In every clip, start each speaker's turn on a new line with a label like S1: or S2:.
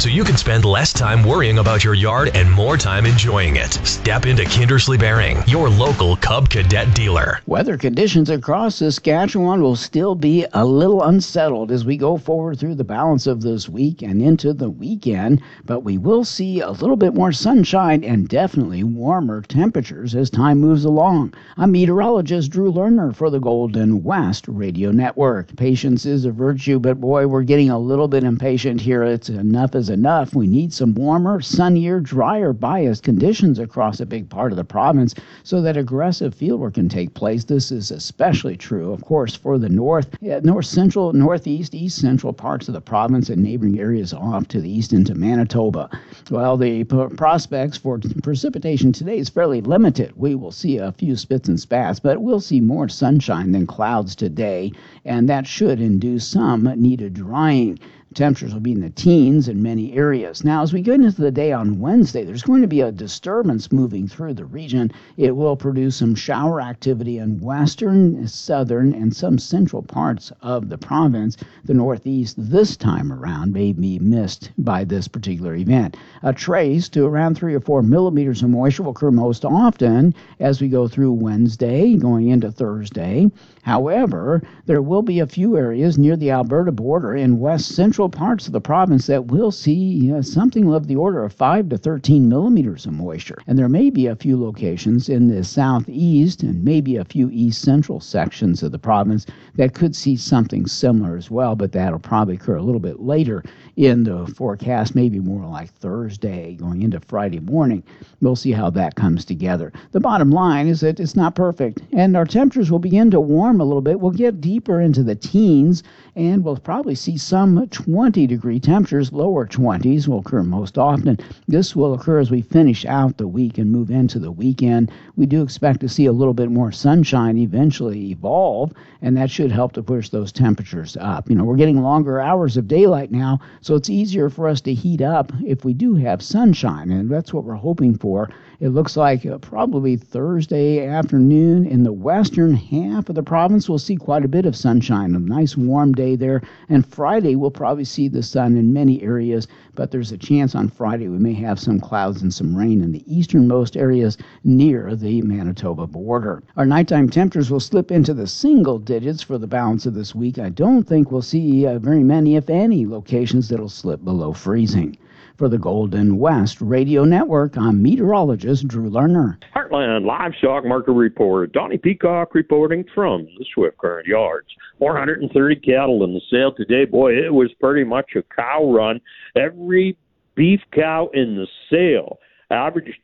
S1: so you can spend less time worrying about your yard and more time enjoying it. Step into Kindersley Bearing, your local Cub Cadet dealer.
S2: Weather conditions across Saskatchewan will still be a little unsettled as we go forward through the balance of this week and into the weekend, but we will see a little bit more sunshine and definitely warmer temperatures as time moves along. I'm meteorologist Drew Lerner for the Golden West Radio Network. Patience is a virtue, but boy, we're getting a little bit impatient here. It's enough is enough. We need some warmer, sunnier, drier, biased conditions across a big part of the province so that aggressive fieldwork can take place. This is especially true, of course, for the north central, northeast, east central parts of the province and neighboring areas off to the east into Manitoba. Well, the prospects for precipitation today is fairly limited. We will see a few spits and spats, but we'll see more sunshine than clouds today, and that should induce some needed drying. Temperatures will be in the teens in many areas. Now, as we get into the day on Wednesday, there's going to be a disturbance moving through the region. It will produce some shower activity in western, southern, and some central parts of the province. The northeast this time around may be missed by this particular event. A trace to around 3 or 4 millimeters of moisture will occur most often as we go through Wednesday, going into Thursday. However, there will be a few areas near the Alberta border in west central parts of the province that will see something of the order of 5 to 13 millimeters of moisture. And there may be a few locations in the southeast and maybe a few east central sections of the province that could see something similar as well, but that'll probably occur a little bit later in the forecast, maybe more like Thursday going into Friday morning. We'll see how that comes together. The bottom line is that it's not perfect, and our temperatures will begin to warm a little bit. We'll get deeper into the teens, and we'll probably see some 20-degree temperatures. Lower 20s will occur most often. This will occur as we finish out the week and move into the weekend. We do expect to see a little bit more sunshine eventually evolve, and that should help to push those temperatures up. We're getting longer hours of daylight now, so it's easier for us to heat up if we do have sunshine, and that's what we're hoping for. It looks like probably Thursday afternoon in the western half of the province we'll see quite a bit of sunshine, a nice warm day there, and Friday we'll probably see the sun in many areas, but there's a chance on Friday we may have some clouds and some rain in the easternmost areas near the Manitoba border. Our nighttime temperatures will slip into the single digits for the balance of this week. I don't think we'll see very many, if any, locations that'll slip below freezing. For the Golden West Radio Network, I'm meteorologist Drew Lerner.
S3: Heartland Livestock Market Report. Donnie Peacock reporting from the Swift Current Yards. 430 cattle in the sale today. Boy, it was pretty much a cow run. Every beef cow in the sale averaged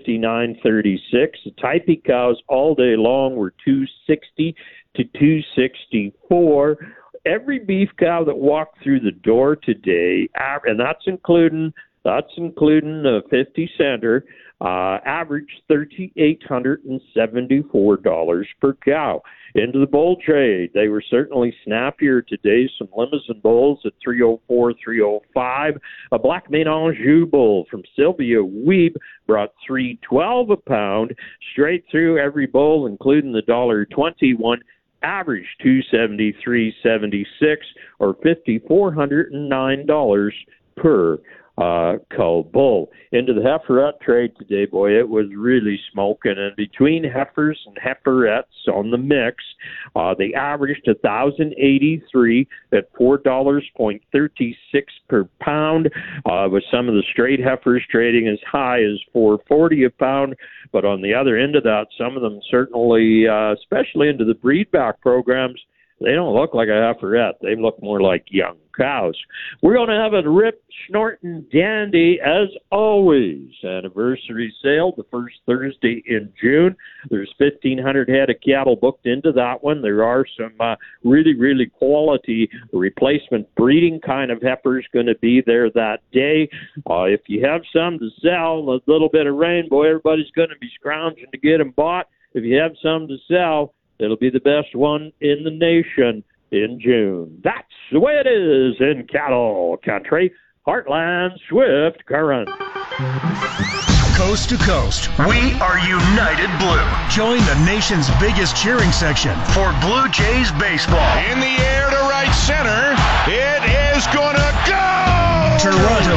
S3: $259.36. The Type cows all day long were $260 to $264. Every beef cow that walked through the door today, and that's including a 50-center, averaged $3,874 per cow. Into the bull trade, they were certainly snappier today. Some Limousin bulls at $304, $305. A black Maine Anjou bull from Sylvia Weeb brought $312 a pound. Straight through every bull, including the $1.21, average $273.76 or $5,409 per cull bull. Into the heiferette trade today, boy, it was really smoking. And between heifers and heiferettes on the mix, they averaged $1,083 at $4.36 per pound, with some of the straight heifers trading as high as $4.40 a pound. But on the other end of that, some of them certainly, especially into the breedback programs, they don't look like a heiferette. They look more like young cows. We're going to have a rip, snorting dandy, as always, anniversary sale the first Thursday in June. There's 1,500 head of cattle booked into that one. There are some really, really quality replacement breeding kind of heifers going to be there that day. If you have some to sell, a little bit of rain, boy, everybody's going to be scrounging to get them bought. If you have some to sell, it'll be the best one in the nation in June. That's the way it is in cattle country. Heartland Swift Current.
S4: Coast to coast, we are United Blue. Join the nation's biggest cheering section for Blue Jays baseball.
S5: In the air to right center, it is gonna go!
S4: Toronto